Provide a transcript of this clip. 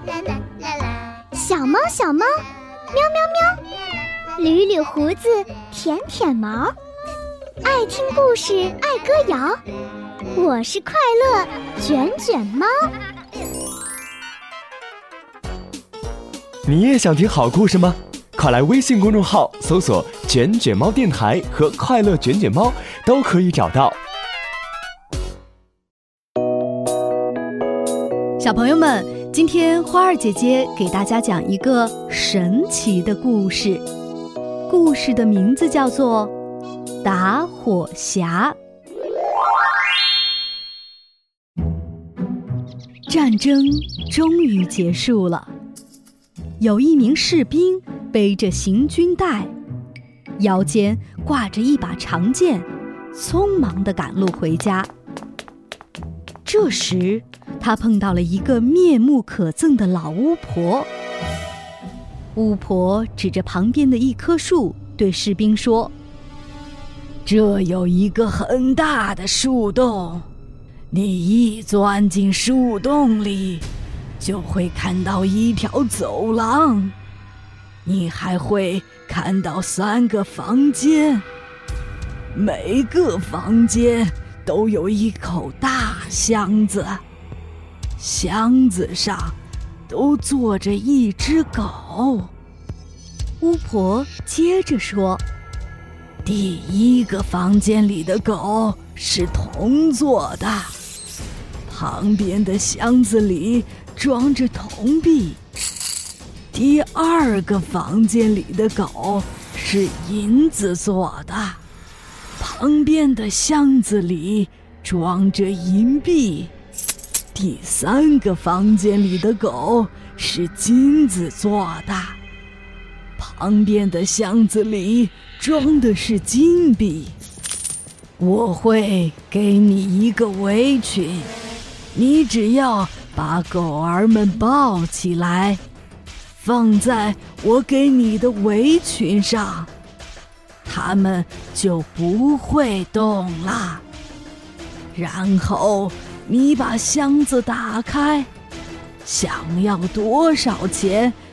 小猫小猫，喵喵喵，捋捋胡子，舔舔毛，爱听故事，爱歌谣，我是快乐卷卷猫。 你也想听好故事吗？快来微信公众号搜索卷卷猫电台和快乐卷卷猫，都可以找到。 小朋友们，今天花儿姐姐给大家讲一个神奇的故事，故事的名字叫做打火匣。战争终于结束了，有一名士兵背着行军袋，腰间挂着一把长剑，匆忙地赶路回家。这时他碰到了一个面目可憎的老巫婆。巫婆指着旁边的一棵树对士兵说：这有一个很大的树洞，你一钻进树洞里就会看到一条走廊，你还会看到3个房间，每个房间都有一口大箱子，箱子上都坐着一只狗。巫婆接着说：第1个房间里的狗是铜做的，旁边的箱子里装着铜币。第2个房间里的狗是银子做的，旁边的箱子里装着银币。第3个房间里的狗是金子做的，旁边的箱子里装的是金币。我会给你一个围裙，你只要把狗儿们抱起来，放在我给你的围裙上，它们就不会动了。然后你把箱子打开，想要多少钱